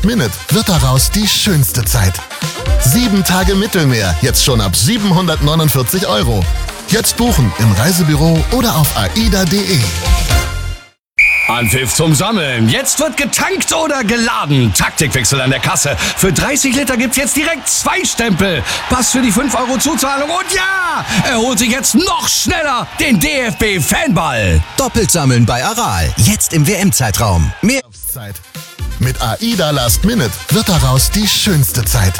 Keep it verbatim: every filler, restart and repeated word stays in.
Minute wird daraus die schönste Zeit. Sieben Tage Mittelmeer, jetzt schon ab siebenhundertneunundvierzig Euro. Jetzt buchen im Reisebüro oder auf aida punkt de. Anpfiff zum Sammeln. Jetzt wird getankt oder geladen. Taktikwechsel an der Kasse. Für dreißig Liter gibt's jetzt direkt zwei Stempel. Pass für die fünf Euro Zuzahlung und ja, er holt sich jetzt noch schneller den D F B-Fanball. Doppelt sammeln bei Aral. Jetzt im W M-Zeitraum. Mehr Zeit. Mit AIDA Last Minute wird daraus die schönste Zeit.